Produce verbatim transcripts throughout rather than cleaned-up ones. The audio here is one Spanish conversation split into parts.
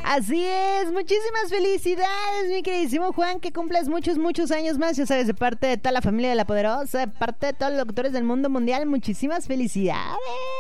Así es, muchísimas felicidades, mi queridísimo Juan, que cumplas muchos, muchos años más, ya sabes, de parte de toda la familia de La Poderosa, de parte de todos los locutores del mundo mundial, muchísimas felicidades.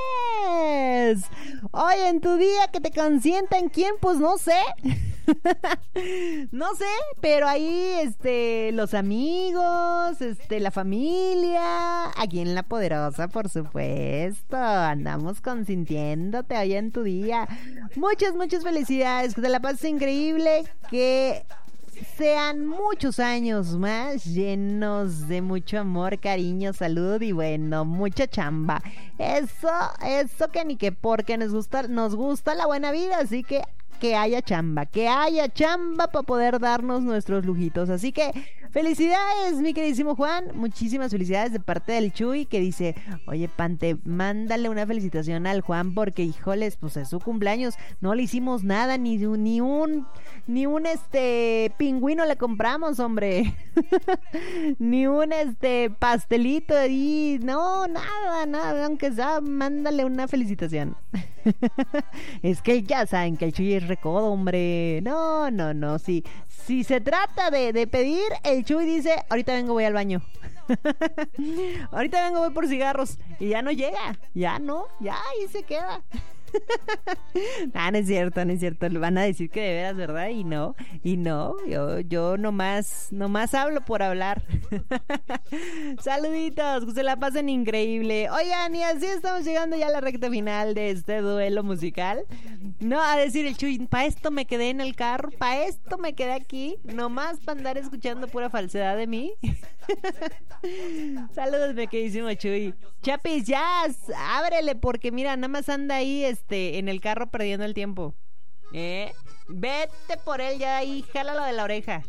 Hoy en tu día que te consientan, ¿quién? Pues no sé. No sé, pero ahí, este, los amigos, este, la familia, aquí en La Poderosa, por supuesto, andamos consintiéndote hoy en tu día. Muchas, muchas felicidades, que te la pases increíble, que sean muchos años más llenos de mucho amor, cariño, salud y bueno, mucha chamba. Eso, eso que ni que porque nos gusta, nos gusta la buena vida, así que que haya chamba, que haya chamba para poder darnos nuestros lujitos. Así que felicidades, mi queridísimo Juan, muchísimas felicidades de parte del Chuy, que dice, oye, Pante, mándale una felicitación al Juan porque, híjoles, pues es su cumpleaños, no le hicimos nada, ni, ni un, ni un, este, pingüino le compramos, hombre, ni un, este, pastelito y no, nada, nada, aunque sea, mándale una felicitación. Es que ya saben que el Chuy es recodo, hombre. No, no, no, sí. Si se trata de, de pedir, el Chuy dice, ahorita vengo, voy al baño. Ahorita vengo, voy por cigarros. Y ya no llega, ya no, ya ahí se queda. Ah, no es cierto, no es cierto. Le van a decir que de veras, ¿verdad? Y no, y no, yo, yo nomás, nomás hablo por hablar. Saluditos, que se la pasen increíble. Oigan, y así estamos llegando ya a la recta final de este duelo musical. No, a decir el Chuy, pa' esto me quedé en el carro, pa' esto me quedé aquí, nomás para andar escuchando pura falsedad de mí. Saludos, mi queridísimo Chuy. Chapis, ya, ábrele, porque mira, nada más anda ahí, este, en el carro perdiendo el tiempo. ¿Eh? Vete por él ya ahí, jálalo de la oreja.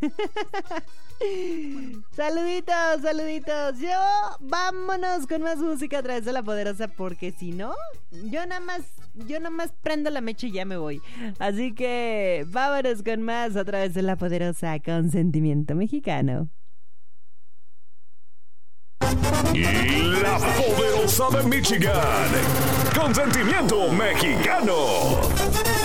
Saluditos, saluditos. Yo, vámonos con más música a través de La Poderosa, porque si no, yo nada más, yo nada más prendo la mecha y ya me voy. Así que vámonos con más a través de La Poderosa con sentimiento mexicano. La Poderosa de Michigan, con sentimiento mexicano.